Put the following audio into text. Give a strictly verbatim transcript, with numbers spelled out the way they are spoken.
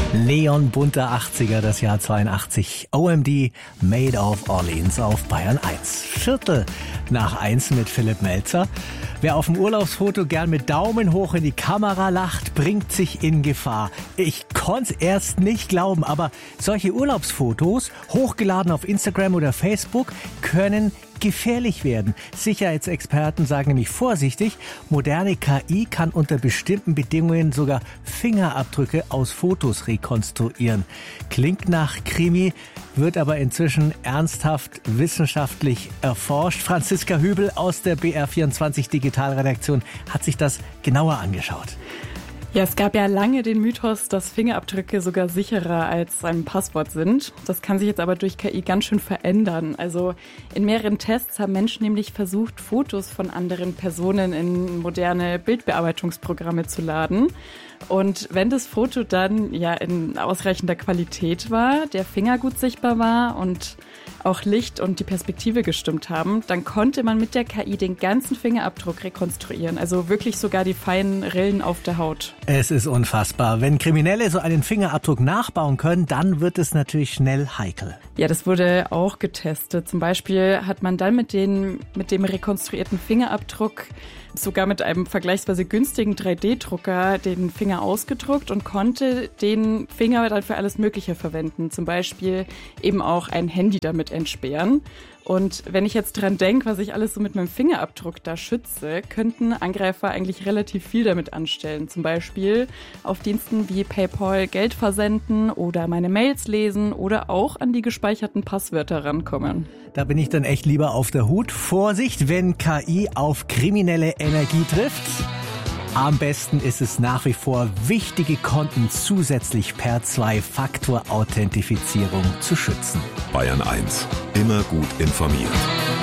Leon Bunter achtziger, das Jahr zweiundachtzig. O M D, Made of Orleans auf Bayern eins. Viertel nach eins mit Philipp Melzer. Wer auf dem Urlaubsfoto gern mit Daumen hoch in die Kamera lacht, bringt sich in Gefahr. Ich konnte es erst nicht glauben, aber solche Urlaubsfotos, hochgeladen auf Instagram oder Facebook, können gefährlich werden. Sicherheitsexperten sagen nämlich vorsichtig, moderne K I kann unter bestimmten Bedingungen sogar Fingerabdrücke aus Fotos rekonstruieren. Klingt nach Krimi, wird aber inzwischen ernsthaft wissenschaftlich erforscht. Franziska Hübel aus der B R vierundzwanzig Digitalredaktion hat sich das genauer angeschaut. Ja, es gab ja lange den Mythos, dass Fingerabdrücke sogar sicherer als ein Passwort sind. Das kann sich jetzt aber durch K I ganz schön verändern. Also in mehreren Tests haben Menschen nämlich versucht, Fotos von anderen Personen in moderne Bildbearbeitungsprogramme zu laden. Und wenn das Foto dann ja in ausreichender Qualität war, der Finger gut sichtbar war und auch Licht und die Perspektive gestimmt haben, dann konnte man mit der K I den ganzen Fingerabdruck rekonstruieren. Also wirklich sogar die feinen Rillen auf der Haut. Es ist unfassbar. Wenn Kriminelle so einen Fingerabdruck nachbauen können, dann wird es natürlich schnell heikel. Ja, das wurde auch getestet. Zum Beispiel hat man dann mit, den, mit dem rekonstruierten Fingerabdruck sogar mit einem vergleichsweise günstigen drei D Drucker den Finger ausgedruckt und konnte den Finger dann für alles Mögliche verwenden. Zum Beispiel eben auch ein Handy damit entsperren. Und wenn ich jetzt dran denke, was ich alles so mit meinem Fingerabdruck da schütze, könnten Angreifer eigentlich relativ viel damit anstellen. Zum Beispiel auf Diensten wie PayPal Geld versenden oder meine Mails lesen oder auch an die gespeicherten Passwörter rankommen. Da bin ich dann echt lieber auf der Hut. Vorsicht, wenn K I auf kriminelle Energie trifft. Am besten ist es nach wie vor, wichtige Konten zusätzlich per Zwei-Faktor-Authentifizierung zu schützen. Bayern eins. Immer gut informiert.